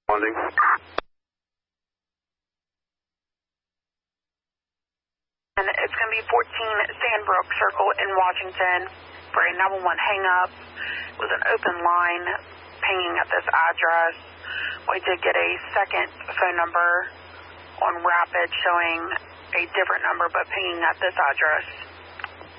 Responding. And it's going to be 14 Sandbrook Circle in Washington for a 911 hang-up with an open line pinging at this address. We did get a second phone number on Rapid showing a different number but pinging at this address.